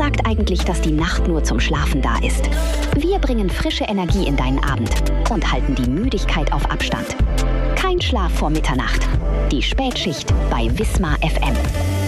sagt eigentlich, dass die Nacht nur zum Schlafen da ist? Wir bringen frische Energie in deinen Abend und halten die Müdigkeit auf Abstand. Kein Schlaf vor Mitternacht. Die Spätschicht bei Wismar FM.